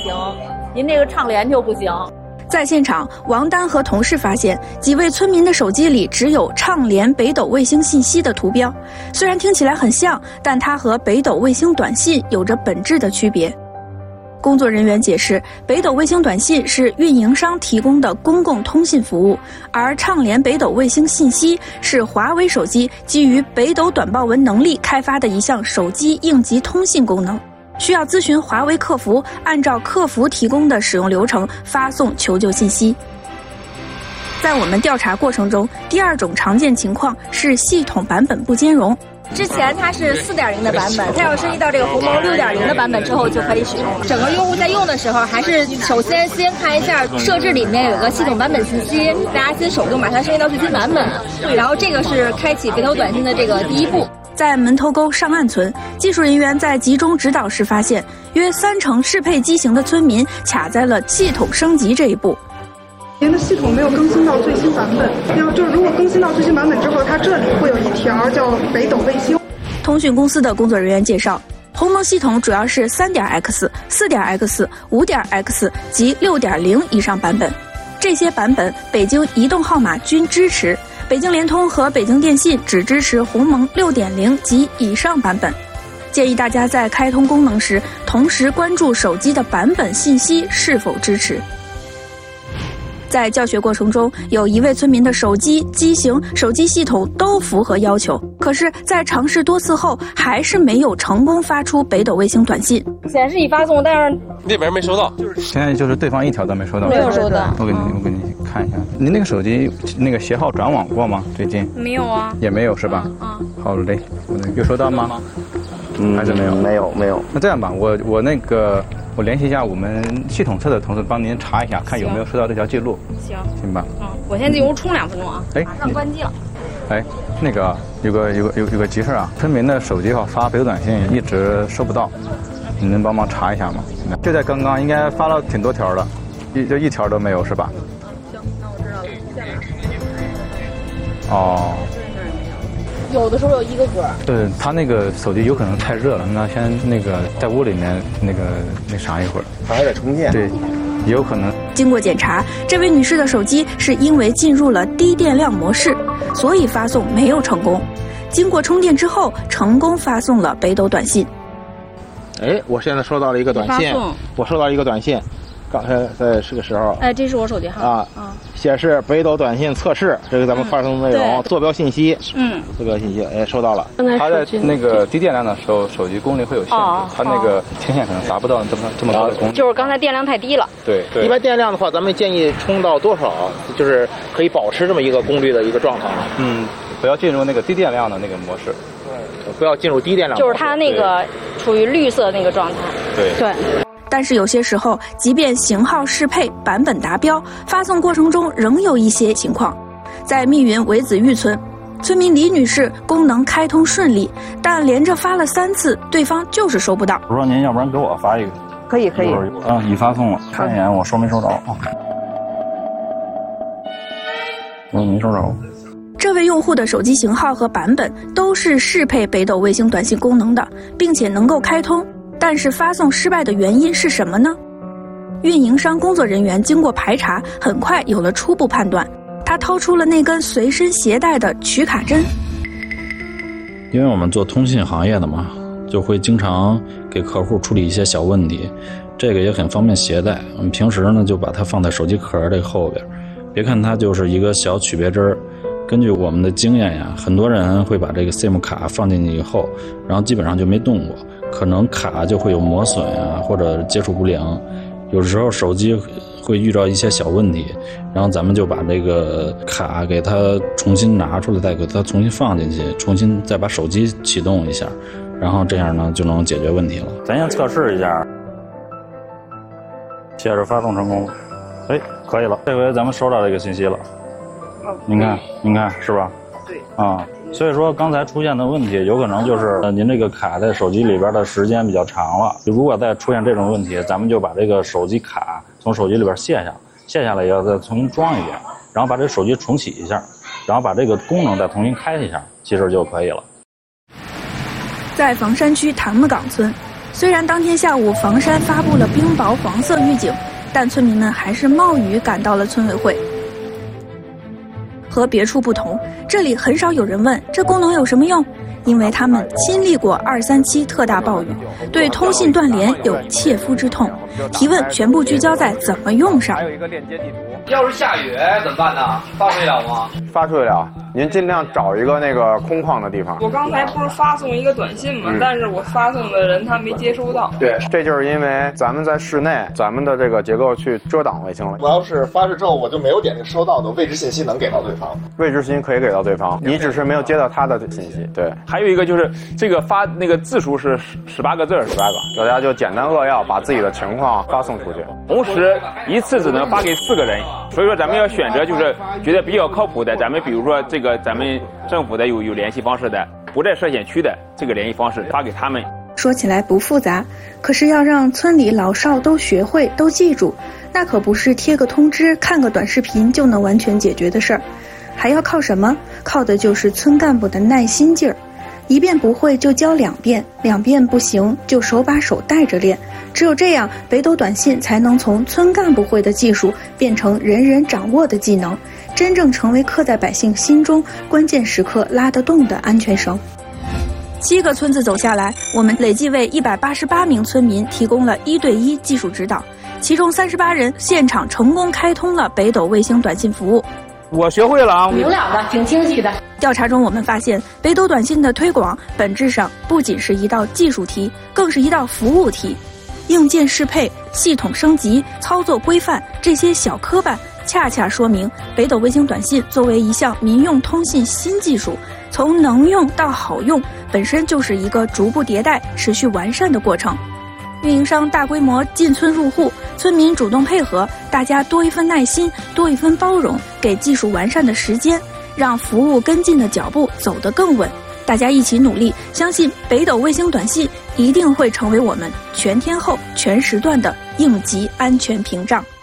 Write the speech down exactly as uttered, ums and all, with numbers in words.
行，您这个畅联就不行。 在现场，王丹和同事发现几位村民的手机里只有畅联北斗卫星信息的图标，虽然听起来很像，但它和北斗卫星短信有着本质的区别。工作人员解释，北斗卫星短信是运营商提供的公共通信服务，而畅联北斗卫星信息是华为手机基于北斗短报文能力开发的一项手机应急通信功能，需要咨询华为客服，按照客服提供的使用流程发送求救信息。在我们调查过程中，第二种常见情况是系统版本不兼容。 之前它是 四点零 的版本，它要升级到这个鸿蒙 六点零 的版本之后就可以使用了。整个用户在用的时候，还是首先先看一下设置里面有个系统版本信息，大家先手动把它升级到最新版本，然后这个是开启北斗短信的这个第一步。 在门头沟上岸村，技术人员在集中指导时发现，约三成适配机型的村民卡在了系统升级这一步。 您的系统没有更新到最新版本，要就是如果更新到最新版本之后，它这里会有一条叫北斗卫星。 通讯公司的工作人员介绍，鸿蒙系统主要是 三点 X、四点 X、五点 X 及 六点零 以上版本，这些版本北京移动号码均支持，北京联通和北京电信只支持鸿蒙 六点零 及以上版本。建议大家在开通功能时，同时关注手机的版本信息是否支持。在教学过程中，有一位村民的手机、机型、手机系统都符合要求，可是，在尝试多次后，还是没有成功发出北斗卫星短信。 显示已发送，但是那边没收到。 现在就是对方一条都没收到。 没有收到。 我给你，我给你看一下，您那个手机那个携号转网过吗？最近？ 没有啊。 也没有是吧？ 啊。 好嘞，有收到吗？ 嗯， 还是没有？ 没有，没有。 那这样吧，我我那个。我联系一下我们系统侧的同事，帮您查一下，看有没有收到这条记录。 行， 行吧。 嗯，我先进屋冲两分钟啊， 哎， 马上关机了。 哎，那个有个有个有有个急事啊，村民的手机号发北斗短信一直收不到，你能帮忙查一下吗？就在刚刚，应该发了挺多条的，一就一条都没有是吧？ 行，那我知道了，在哪儿？ 哦。 有的时候有一个格。 对，他那个手机有可能太热了，那先那个在屋里面那个那啥一会儿， 它还得充电。 对，也有可能。 经过检查，这位女士的手机是因为进入了低电量模式，所以发送没有成功。经过充电之后，成功发送了北斗短信。 哎，我现在收到了一个短信，我收到一个短信。刚才在这个时候， 哎，这是我手机号啊，啊，显示北斗短信测试，这个咱们发送内容，嗯、坐标信息， 嗯， 坐标信息，哎，收到了。 它在那个低电量的时候，手机功率会有限制，哦、它那个天线可能达不到这么这么高的功率。 就是刚才电量太低了。 对对。 一般电量的话，咱们建议充到多少，就是可以保持这么一个功率的一个状态。 嗯，不要进入那个低电量的那个模式。 对，不要进入低电量。 就是它那个处于绿色那个状态。 对对。 但是有些时候，即便型号适配、版本达标，发送过程中仍有一些情况。在密云韦子峪村，村民李女士功能开通顺利，但连着发了三次，对方就是收不到。 我说您要不然给我发一个。 可以可以。 啊，已发送了，看一眼我收没收着啊？我没收着。 这位用户的手机型号和版本都是适配北斗卫星短信功能的，并且能够开通。但是发送失败的原因是什么呢？运营商工作人员经过排查，很快有了初步判断。他掏出了那根随身携带的取卡针。 因为我们做通信行业的嘛，就会经常给客户处理一些小问题，这个也很方便携带。我们平时呢就把它放在手机壳这后边，别看它就是一个小曲别针，根据我们的经验呀，很多人会把这个 SIM 卡放进去以后，然后基本上就没动过。可能卡就会有磨损啊，或者接触不良，有时候手机会遇到一些小问题，然后咱们就把这个卡给它重新拿出来，再给它重新放进去，重新再把手机启动一下，然后这样呢就能解决问题了。咱先测试一下，显示发送成功，哎，可以了，这回咱们收到这个信息了。您看，您看是吧？ 对。 啊。所以说刚才出现的问题有可能就是呃您这个卡在手机里边的时间比较长了，如果再出现这种问题，咱们就把这个手机卡从手机里边卸下，卸下来以后再重新装一遍，然后把这手机重启一下，然后把这个功能再重新开一下，其实就可以了。 在房山区潭子岗村， 虽然当天下午房山发布了冰雹黄色预警，但村民们还是冒雨赶到了村委会。和别处不同，这里很少有人问这功能有什么用，因为他们亲历过二三七特大暴雨，对通信断联有切肤之痛。提问全部聚焦在怎么用上。 还有一个链接地图。要是下雨怎么办呢？发出去了吗？ 发出去了，您尽量找一个那个空旷的地方。 我刚才不是发送一个短信吗？嗯、但是我发送的人他没接收到。 对，这就是因为咱们在室内，咱们的这个结构去遮挡卫星了。 我要是发射之后我就没有点这收到的位置信息能给到对方。 位置信息可以给到对方，你只是没有接到他的信息。对。 还有一个就是这个发那个字数是十八个字，十八个， 大家就简单扼要把自己的情况发送出去。 同时一次只能发给四个人，所以说咱们要选择就是觉得比较靠谱的，咱们比如说这个咱们政府的有有联系方式的，不在涉险区的这个联系方式发给他们。 说起来不复杂，可是要让村里老少都学会都记住，那可不是贴个通知看个短视频就能完全解决的事儿，还要靠什么？靠的就是村干部的耐心劲儿。一遍不会就教两遍，两遍不行就手把手带着练，只有这样，北斗短信才能从村干部会的技术变成人人掌握的技能，真正成为刻在百姓心中关键时刻拉得动的安全绳。七个村子走下来，我们累计为一百八十八名村民提供了一对一技术指导，其中三十八人现场成功开通了北斗卫星短信服务。 我学会了啊， 明了的，挺清晰的。 调查中我们发现，北斗短信的推广本质上不仅是一道技术题，更是一道服务题。硬件适配、系统升级、操作规范，这些小磕绊恰恰说明北斗卫星短信作为一项民用通信新技术，从能用到好用本身就是一个逐步迭代、持续完善的过程。运营商大规模进村入户，村民主动配合，大家多一份耐心，多一分包容，给技术完善的时间，让服务跟进的脚步走得更稳。大家一起努力，相信北斗卫星短信一定会成为我们全天候、全时段的应急安全屏障。